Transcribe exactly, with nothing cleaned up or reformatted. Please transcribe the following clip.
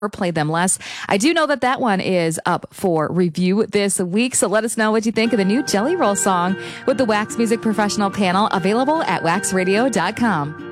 or play them less. I do know that that one is up for review this week, so let us know what you think of the new Jelly Roll song with the Wax Music Professional panel, available at wax radio dot com.